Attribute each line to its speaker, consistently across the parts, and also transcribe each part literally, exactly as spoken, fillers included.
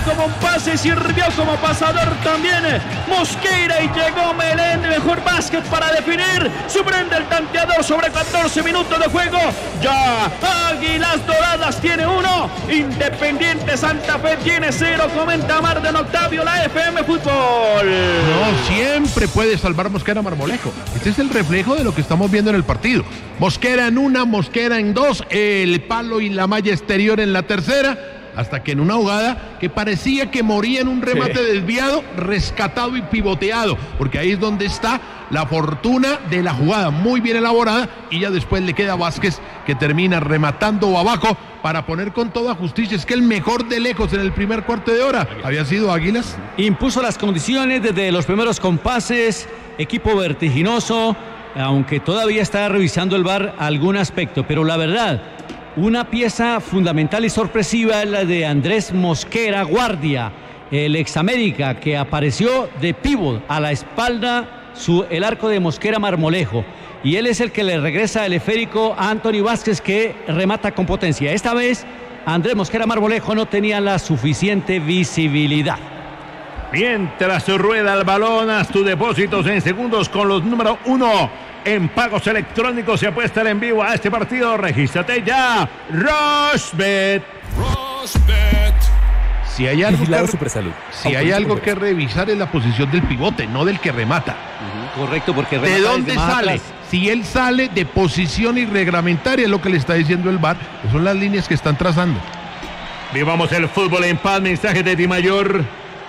Speaker 1: como un pase, sirvió como pasador también Mosquera y llegó Melén, mejor básquet para definir. Sorprende el tanteador sobre catorce minutos de juego. Ya Águilas Doradas tiene uno, Independiente Santa Fe tiene cero. Comenta Marden Octavio, la F M Fútbol.
Speaker 2: No, siempre puede salvar Mosquera Marmolejo. Este es el reflejo de lo que estamos viendo en el partido. Mosquera en una, Mosquera en dos, el palo y la malla exterior en la tercera, hasta que en una jugada que parecía que moría en un remate sí. desviado, rescatado y pivoteado, porque ahí es donde está la fortuna de la jugada, muy bien elaborada, y ya después le queda a Vázquez, que termina rematando abajo para poner con toda justicia. Es que el mejor de lejos en el primer cuarto de hora había sido Águilas.
Speaker 1: Impuso las condiciones desde los primeros compases, equipo vertiginoso, aunque todavía está revisando el V A R algún aspecto, pero la verdad, una pieza fundamental y sorpresiva es la de Andrés Mosquera Guardia, el ex América, que apareció de pívot a la espalda su, el arco de Mosquera Marmolejo, y él es el que le regresa el esférico a Anthony Vázquez, que remata con potencia. Esta vez Andrés Mosquera Marmolejo no tenía la suficiente visibilidad.
Speaker 3: Mientras rueda el balón, haz tus depósitos en segundos con los número uno en pagos electrónicos. Se apuesta en vivo a este partido. Regístrate ya. Rosbet.
Speaker 2: Rosbet. Si hay algo,
Speaker 4: que,
Speaker 2: si hay algo que revisar es la posición del pivote, no del que remata.
Speaker 1: Uh-huh. Correcto, porque remata.
Speaker 2: ¿De dónde sale? Atrás. Si él sale de posición irreglamentaria, es lo que le está diciendo el V A R. Son las líneas que están trazando.
Speaker 3: Vivamos el fútbol en paz. Mensaje de Di Mayor.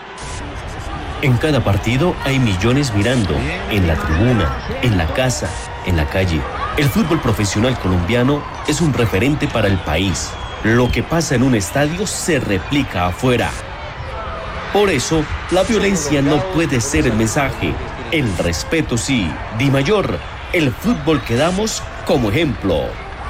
Speaker 5: En cada partido hay millones mirando, en la tribuna, en la casa, en la calle. El fútbol profesional colombiano es un referente para el país. Lo que pasa en un estadio se replica afuera. Por eso, la violencia no puede ser el mensaje. El respeto sí. Di Mayor, el fútbol que damos como ejemplo.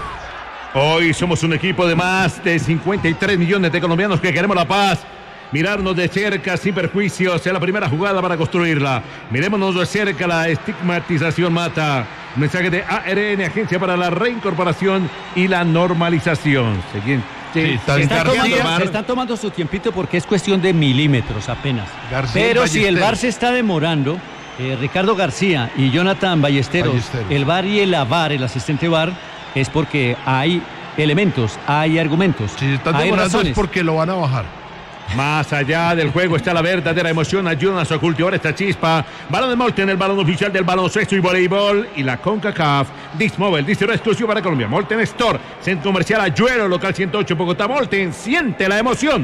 Speaker 3: Hoy somos un equipo de más de cincuenta y tres millones de colombianos que queremos la paz. Mirarnos de cerca sin perjuicios es la primera jugada para construirla. Mirémonos de cerca, la estigmatización mata. Mensaje de A R N, Agencia para la Reincorporación y la Normalización. Siguiente.
Speaker 1: Sí, se, están tomando, se están tomando su tiempito porque es cuestión de milímetros apenas. García Pero si el V A R se está demorando, eh, Ricardo García y Jonathan Ballesteros, Ballesteros, el V A R y el A V A R, el asistente V A R, es porque hay elementos, hay argumentos.
Speaker 2: Si se están demorando es porque lo van a bajar.
Speaker 3: Más allá del juego está la verdadera emoción. Ayúdanos a cultivar esta chispa. Balón de Molten, el balón oficial del baloncesto y voleibol. Y la CONCACAF. Dismobile, distribuidor exclusivo para Colombia. Molten Store, Centro Comercial Ayuelo, local ciento ocho, Bogotá. Molten, siente la emoción.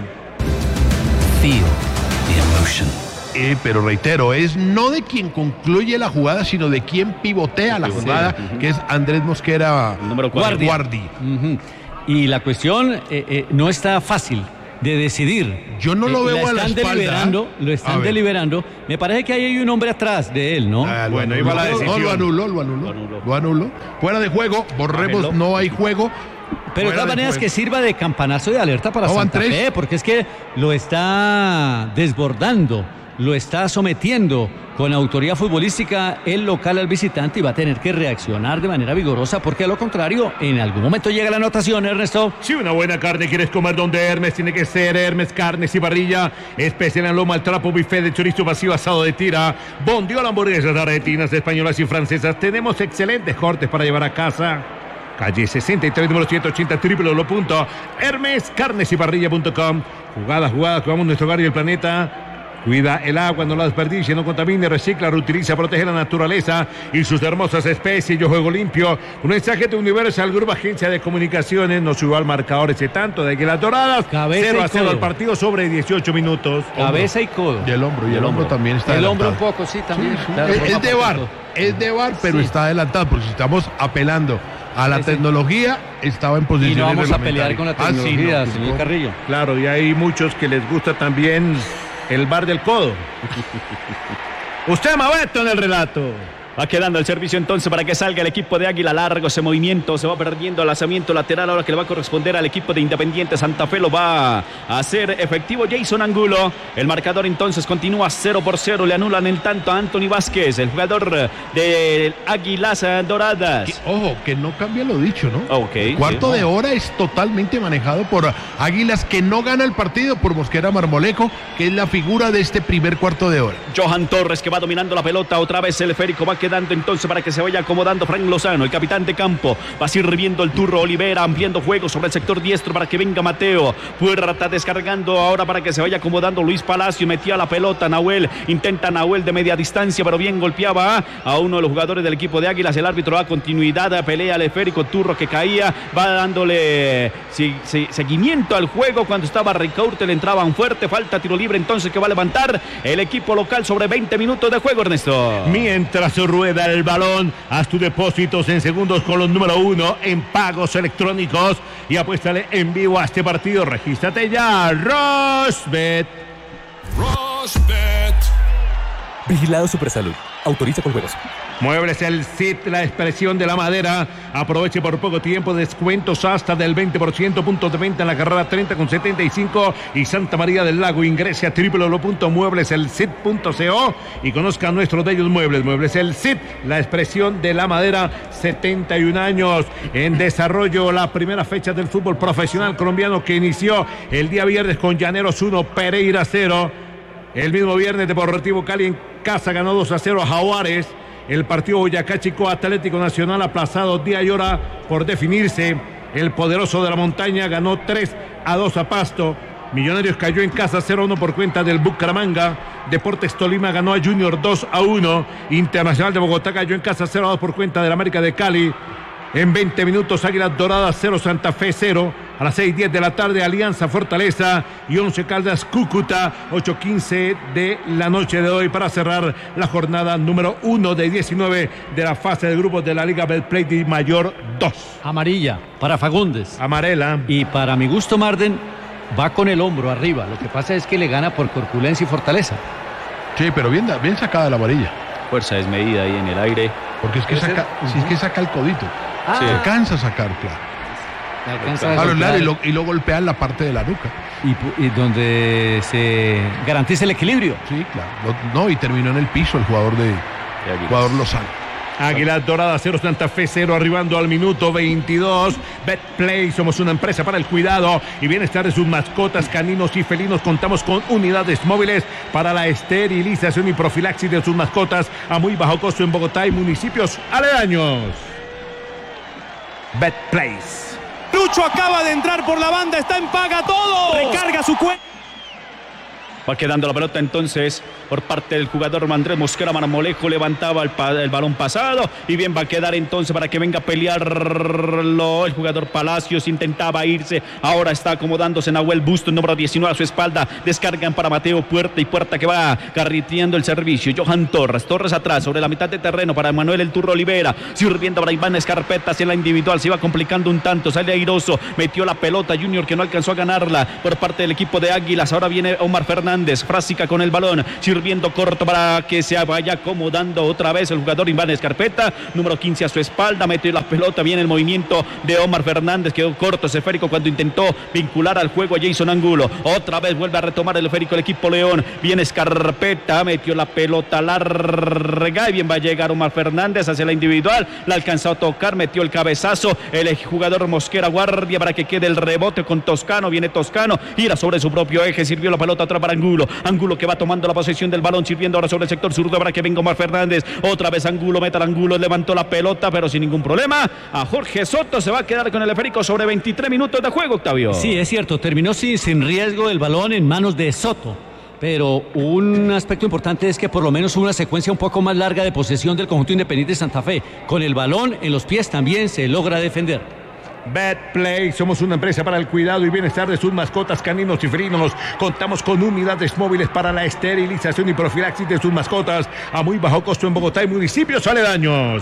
Speaker 2: Feel the emotion. Eh, pero reitero, es no de quien concluye la jugada, sino de quien pivotea la jugada, uh-huh. que es Andrés Mosquera
Speaker 1: Guardi. Guardi. Uh-huh. Y la cuestión eh, eh, no está fácil de decidir.
Speaker 2: Yo no lo veo a la espalda.
Speaker 1: Deliberando, lo están deliberando. Me parece que ahí hay un hombre atrás de él, ¿no?
Speaker 2: Ah, bueno, iba la decisión. No, lo anuló, lo anuló, lo anuló. Lo anuló. Fuera de juego, borremos, no hay juego.
Speaker 1: Pero de todas maneras que sirva de campanazo de alerta para no, Santa Fe, porque es que lo está desbordando, lo está sometiendo con autoridad futbolística el local al visitante y va a tener que reaccionar de manera vigorosa, porque a lo contrario, en algún momento llega la anotación, Ernesto.
Speaker 3: Si una buena carne quieres comer donde Hermes, tiene que ser Hermes Carnes y Parrilla, especial en loma al trapo, buffet de chorizo vacío, asado de tira, bondiola, hamburguesas argentinas, españolas y francesas. Tenemos excelentes cortes para llevar a casa. Calle sesenta y tres, número ciento ochenta, doble u doble u doble u punto hermes carnes y parrilla punto com. Jugadas, jugadas, jugamos nuestro hogar y el planeta. Cuida el agua, no la desperdicie, no contamine, recicla, reutiliza, protege la naturaleza y sus hermosas especies. Yo juego limpio. Un mensaje de Universal Group, agencia de comunicaciones. No subió al marcador ese tanto de Águilas Doradas. cero a cero al partido sobre dieciocho minutos.
Speaker 1: Cabeza y codo.
Speaker 2: Y el hombro, y el, el hombro, hombro también está
Speaker 1: el
Speaker 2: adelantado.
Speaker 1: El hombro un poco, sí, también.
Speaker 2: Sí, sí. Claro, es, es de V A R, es de V A R, pero sí. está adelantado, porque si estamos apelando a la sí, tecnología, sí. estaba en posición.
Speaker 1: Y no vamos a pelear con la tecnología,
Speaker 2: ah, sí, no,
Speaker 1: señor Carrillo.
Speaker 3: Claro, y hay muchos que les gusta también el V A R del codo. Usted, Mabeto, en el relato.
Speaker 4: Va quedando el servicio entonces para que salga el equipo de Águila. Largo ese movimiento, se va perdiendo el lanzamiento lateral ahora que le va a corresponder al equipo de Independiente Santa Fe. Lo va a hacer efectivo Jason Angulo. El marcador entonces continúa cero por cero. Le anulan el tanto a Anthony Vázquez, el jugador de Águilas Doradas.
Speaker 2: Que, ojo, que no cambia lo dicho, ¿no?
Speaker 4: Okay,
Speaker 2: Cuarto
Speaker 4: sí.
Speaker 2: de hora es totalmente manejado por Águilas, que no gana el partido, por Mosquera Marmolejo, que es la figura de este primer cuarto de hora.
Speaker 4: Johan Torres, que va dominando la pelota. Otra vez el esférico va quedando entonces para que se vaya acomodando Frank Lozano, el capitán de campo. Va sirviendo el turro Olivera, ampliando juego sobre el sector diestro para que venga Mateo. Puerta descargando ahora para que se vaya acomodando Luis Palacio. Metía la pelota Nahuel, intenta Nahuel de media distancia, pero bien golpeaba a uno de los jugadores del equipo de Águilas. El árbitro da continuidad, pelea al esférico, turro que caía, va dándole si, si, seguimiento al juego. Cuando estaba Ricaurte le entraban fuerte, falta tiro libre entonces que va a levantar el equipo local sobre veinte minutos de juego, Ernesto.
Speaker 3: Mientras rueda el balón, haz tus depósitos en segundos con los número uno en pagos electrónicos y apuéstale en vivo a este partido. Regístrate ya, Rosbet.
Speaker 6: Rosbet.
Speaker 7: Vigilado Supersalud. Autoriza con juegos.
Speaker 3: Muebles El Cid, la expresión de la madera. Aproveche por poco tiempo descuentos hasta del veinte por ciento. Puntos de venta en la carrera treinta con setenta y cinco y Santa María del Lago. Ingrese a doble u doble u doble u punto muebles el cid punto co y conozca nuestros bellos muebles. Muebles El Cid, la expresión de la madera. setenta y un años en desarrollo. La primera fecha del fútbol profesional colombiano que inició el día viernes con Llaneros uno, Pereira cero. El mismo viernes Deportivo Cali en casa ganó dos a cero a Jaguares. El partido Boyacá Chico Atlético Nacional aplazado día y hora por definirse. El poderoso de la montaña ganó tres a dos a Pasto. Millonarios cayó en casa cero a uno por cuenta del Bucaramanga. Deportes Tolima ganó a Junior dos a uno. Internacional de Bogotá cayó en casa cero a dos por cuenta del América de Cali. En veinte minutos Águilas Doradas cero, Santa Fe cero. A las seis y diez de la tarde Alianza Fortaleza y Once Caldas Cúcuta. ocho quince de la noche de hoy para cerrar la jornada número uno de diecinueve de la fase de grupos de la Liga Betplay de Mayor dos.
Speaker 1: Amarilla para Fagundes.
Speaker 3: Amarela.
Speaker 1: Y para mi gusto Marden va con el hombro arriba. Lo que pasa es que le gana por corpulencia y fortaleza.
Speaker 2: Sí, pero bien, bien sacada la varilla.
Speaker 4: Fuerza desmedida ahí en el aire.
Speaker 2: Porque es que saca, si es que saca el codito.
Speaker 1: Ah.
Speaker 2: Se alcanza a sacar, claro.
Speaker 1: Alcanza a
Speaker 2: Claro,
Speaker 1: golpear.
Speaker 2: claro, y, lo, y lo golpea en la parte de la nuca.
Speaker 1: Y, pu- y donde se garantiza el equilibrio.
Speaker 2: Sí, claro. Lo- no, y terminó en el piso el jugador de jugador Lozano.
Speaker 3: Águilas Doradas cero, Santa Fe cero, arribando al minuto veintidós. Betplay, somos una empresa para el cuidado y bienestar de sus mascotas, caninos y felinos. Contamos con unidades móviles para la esterilización y profilaxis de sus mascotas a muy bajo costo en Bogotá y municipios aledaños. Betplay.
Speaker 8: Lucho acaba de entrar por la banda, está en Paga Todo. Recarga su cuenta.
Speaker 4: Va quedando la pelota entonces por parte del jugador Andrés Mosquera Marmolejo. Levantaba el, pa- el balón pasado y bien va a quedar entonces para que venga a pelearlo el jugador Palacios. Intentaba irse, ahora está acomodándose Nahuel Busto, número diecinueve a su espalda. Descargan para Mateo Puerta y Puerta que va carriteando el servicio. Johan Torres, Torres atrás sobre la mitad de terreno para Manuel El Turro Olivera. Sirviendo para Iván Escarpeta hacia la individual, se iba complicando un tanto, sale airoso, metió la pelota Junior que no alcanzó a ganarla por parte del equipo de Águilas. Ahora viene Omar Fernández. Frásica con el balón, sirviendo corto para que se vaya acomodando otra vez el jugador Iván Escarpeta, número quince a su espalda, metió la pelota, viene el movimiento de Omar Fernández, quedó corto ese esférico cuando intentó vincular al juego a Jason Angulo. Otra vez vuelve a retomar el esférico el equipo León, viene Escarpeta, metió la pelota larga y bien va a llegar Omar Fernández hacia la individual, la alcanzó a tocar, metió el cabezazo, el jugador Mosquera guardia para que quede el rebote con Toscano, viene Toscano, gira sobre su propio eje, sirvió la pelota atrás para Angulo. Angulo, Angulo que va tomando la posesión del balón, sirviendo ahora sobre el sector zurdo para que venga Omar Fernández, otra vez Angulo, meta al Angulo, levantó la pelota pero sin ningún problema, a Jorge Soto, se va a quedar con el esférico sobre veintitrés minutos de juego, Octavio.
Speaker 1: Sí, es cierto, terminó sin, sin riesgo el balón en manos de Soto. Pero un aspecto importante es que por lo menos hubo una secuencia un poco más larga de posesión del conjunto Independiente Santa Fe. Con el balón en los pies también se logra defender.
Speaker 3: Betplay, somos una empresa para el cuidado y bienestar de sus mascotas, caninos y felinos. Contamos con unidades móviles para la esterilización y profilaxis de sus mascotas a muy bajo costo en Bogotá y municipios aledaños.